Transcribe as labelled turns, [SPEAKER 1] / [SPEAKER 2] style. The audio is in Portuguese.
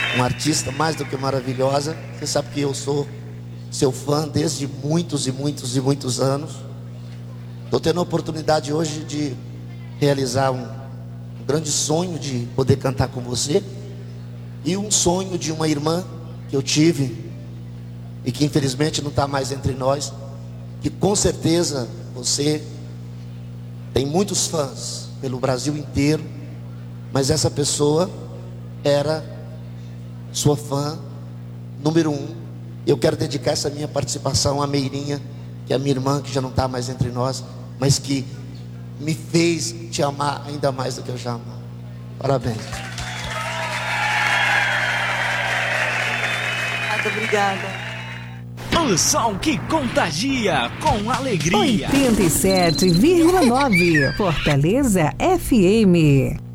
[SPEAKER 1] uma artista mais do que maravilhosa. Você sabe que eu sou seu fã desde muitos e muitos e muitos anos. Estou tendo a oportunidade hoje de realizar um grande sonho de poder cantar com você, e um sonho de uma irmã que eu tive e que infelizmente não está mais entre nós, que com certeza você tem muitos fãs pelo Brasil inteiro, mas essa pessoa era sua fã número 1. Eu quero dedicar essa minha participação à Meirinha, que é a minha irmã, que já não está mais entre nós, mas que me fez te amar ainda mais do que eu já amava. Parabéns.
[SPEAKER 2] Muito obrigada.
[SPEAKER 3] O som que contagia com alegria.
[SPEAKER 4] 87,9 Fortaleza FM.